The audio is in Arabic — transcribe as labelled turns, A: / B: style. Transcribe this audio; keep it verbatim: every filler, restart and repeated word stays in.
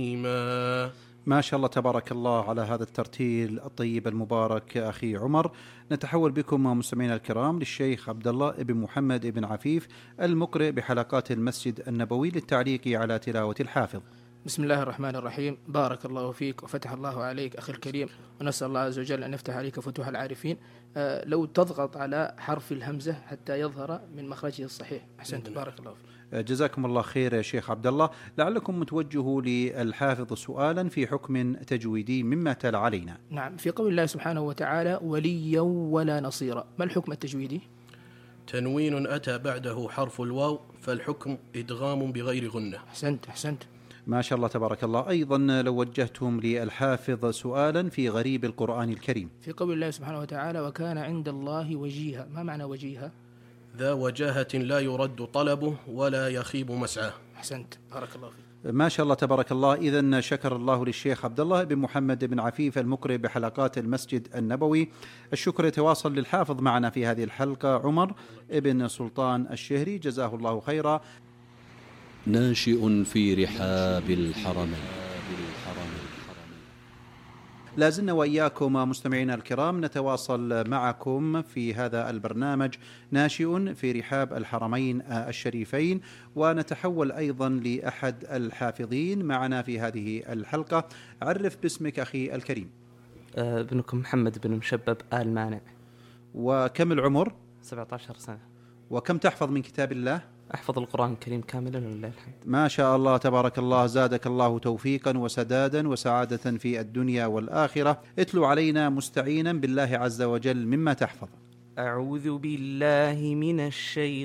A: ما شاء الله تبارك الله على هذا الترتيل الطيب المبارك أخي عمر. نتحول بكم مستمعينا الكرام للشيخ عبد الله بن محمد بن عفيف المقرئ بحلقات المسجد النبوي للتعليق على تلاوة الحافظ.
B: بسم الله الرحمن الرحيم. بارك الله فيك وفتح الله عليك أخي الكريم، ونسأل الله عز وجل أن يفتح عليك فتوح العارفين. آه لو تضغط على حرف الهمزة حتى يظهر من مخرجه الصحيح. أحسنت، بارك الله فيك.
A: جزاكم الله خير يا شيخ عبد الله. لعلكم متوجهوا للحافظ سؤالا في حكم تجويدي مما تلا علينا.
B: نعم، في قول الله سبحانه وتعالى وليا ولا نصيرا، ما الحكم التجويدي؟
C: تنوين أتى بعده حرف الواو فالحكم إدغام بغير غنة.
B: أحسنت أحسنت
A: ما شاء الله تبارك الله. أيضا لو وجهتم للحافظ سؤالا في غريب القرآن الكريم،
B: في قول الله سبحانه وتعالى وكان عند الله وجيها، ما معنى وجيها؟
C: ذا وجاهة لا يرد طلبه ولا يخيب مسعاه.
B: أحسنت، بارك الله فيك.
A: ما شاء الله تبارك الله. إذن شكر الله للشيخ عبد الله بن محمد بن عفيف المقرئ بحلقات المسجد النبوي. الشكر يتواصل للحافظ معنا في هذه الحلقة عمر ابن سلطان الشهري، جزاه الله خيرا.
D: ناشئ في رحاب الحرمين.
A: لازلنا وإياكم مستمعينا الكرام نتواصل معكم في هذا البرنامج ناشئ في رحاب الحرمين الشريفين، ونتحول أيضا لأحد الحافظين معنا في هذه الحلقة. عرف باسمك أخي الكريم.
E: ابنكم محمد بن مشبب آل مانع.
A: وكم العمر؟
E: سبعة عشر سنة.
A: وكم تحفظ من كتاب الله؟
E: أحفظ القرآن الكريم كاملا ولله الحمد.
A: ما شاء الله تبارك الله، زادك الله توفيقا وسدادا وسعادة في الدنيا والآخرة. اتلو علينا مستعينا بالله عز وجل مما تحفظ.
E: أعوذ بالله من الشيطان